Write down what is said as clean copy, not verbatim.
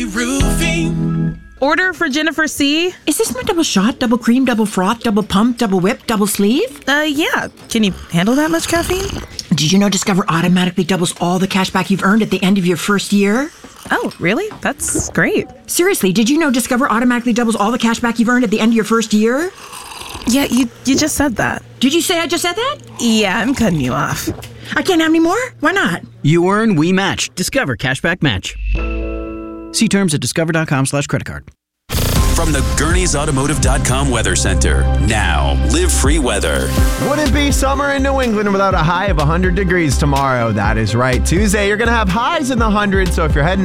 Discovery Roofing. Order for Jennifer C. Is this my double shot, double cream, double froth, double pump, double whip, double sleeve? Yeah. Can you handle that much caffeine? Did you know Discover automatically doubles all the cash back you've earned at the end of your first year? Oh, really? That's great. Seriously, did you know Discover automatically doubles all the cash back you've earned at the end of your first year? Yeah, you just said that. Did you say I just said that? Yeah, I'm cutting you off. I can't have any more? Why not? You earn, we match. Discover Cashback Match. See terms at discover.com/creditcard. From the Gurney'sAutomotive.com Weather Center. Now, live free weather. Wouldn't be summer in New England without a high of 100 degrees tomorrow. That is right. Tuesday, you're going to have highs in the hundreds. So if you're heading